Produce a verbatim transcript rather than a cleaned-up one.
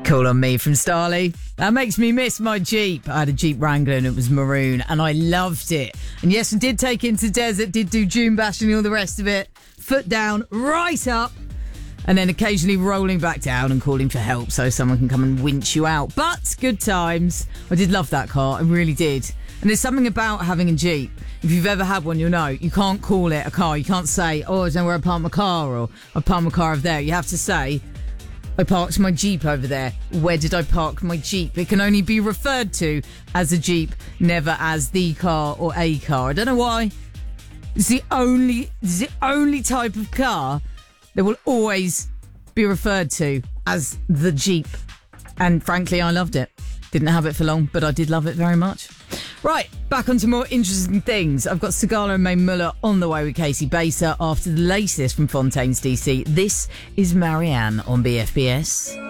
Call on Me from Starley. That makes me miss my Jeep. I had a Jeep Wrangler and it was maroon and I loved it. And yes, I did take it into desert, did do dune bashing and all the rest of it. Foot down, right up. And then occasionally rolling back down and calling for help so someone can come and winch you out. But good times. I did love that car. I really did. And there's something about having a Jeep. If you've ever had one, you'll know. You can't call it a car. You can't say, oh, I don't know where I parked my car, or I parked my car over there. You have to say, I parked my Jeep over there. Where did I park my Jeep? It can only be referred to as a Jeep, never as the car or a car. I don't know why. It's the only, it's the only type of car that will always be referred to as the Jeep. And frankly, I loved it. Didn't have it for long, but I did love it very much. Right, back onto more interesting things. I've got Sigala and Mae Muller on the way with Casey Baser after the latest from Fontaines D C. This is Marianne on B F B S.